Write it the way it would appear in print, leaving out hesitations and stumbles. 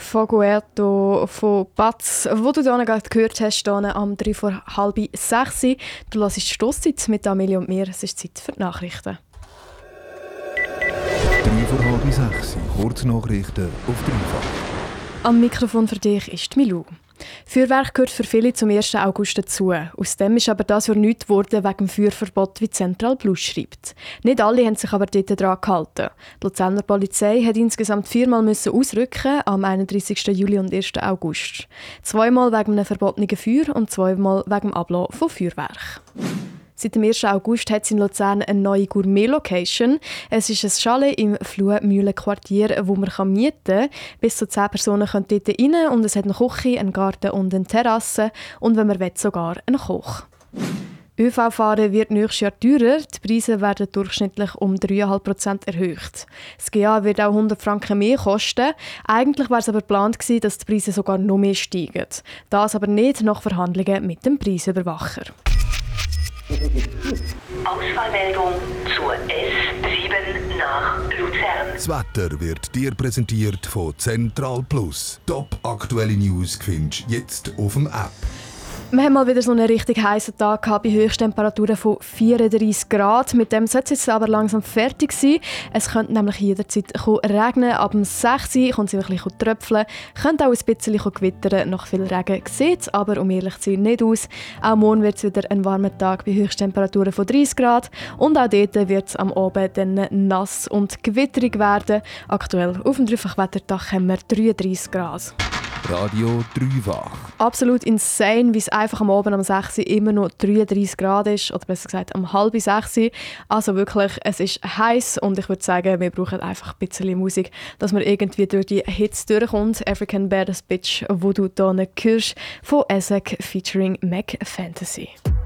Fogueto von Batz, wo du hier gerade gehört hast, hier am 5:30. Du hörst die Stosszeit mit Amelie und mir. Es ist Zeit für die Nachrichten. 5:30, Kurznachrichten auf Dreifach. Am Mikrofon für dich ist Milou. Feuerwerk gehört für viele zum 1. August dazu. Aus dem ist aber das Jahr nichts geworden wegen dem Feuerverbot, wie Central Plus schreibt. Nicht alle haben sich aber dort daran gehalten. Die Luzerner Polizei hat insgesamt 4-mal ausrücken, am 31. Juli und 1. August. 2-mal wegen einem verbotenen Feuer und 2-mal wegen dem Ablassen von Feuerwerk. Seit dem 1. August hat es in Luzern eine neue Gourmet-Location. Es ist ein Chalet im Fluhmühlenquartier, wo man mieten kann. Bis zu 10 Personen können dort rein und es hat eine Küche, einen Garten und eine Terrasse und wenn man will, sogar einen Koch. ÖV-Fahren wird nächstes Jahr teurer. Die Preise werden durchschnittlich um 3,5% erhöht. Das GA wird auch 100 Franken mehr kosten. Eigentlich war es aber geplant, dass die Preise sogar noch mehr steigen. Das aber nicht nach Verhandlungen mit dem Preisüberwacher. Ausfallmeldung zur S7 nach Luzern. Das Wetter wird dir präsentiert von Central Plus. Top aktuelle News findest du jetzt auf dem App. Wir haben mal wieder so einen richtig heißen Tag gehabt, bei Höchsttemperaturen von 34 Grad. Mit dem sollte es jetzt aber langsam fertig sein. Es könnte nämlich jederzeit regnen. Ab dem 6 Uhr kommt es ein bisschen tröpfeln. Könnte auch ein bisschen gewittern. Nach viel Regen sieht es aber, um ehrlich zu sein, nicht aus. Auch morgen wird es wieder ein warmer Tag bei Höchsttemperaturen von 30 Grad. Und auch dort wird es am Abend dann nass und gewitterig werden. Aktuell auf dem Dreifachwetterdach haben wir 33 Grad. Radio Dreifach. Absolut insane, wie es einfach am Abend um 6 Uhr immer noch 33 Grad ist. Oder besser gesagt um 5:30 Uhr. Also wirklich, es ist heiß und ich würde sagen, wir brauchen einfach ein bisschen Musik, dass man irgendwie durch die Hits durchkommt. African Baddest Bitch, wo du hier hörst, von Ezek featuring Mac Fantasy.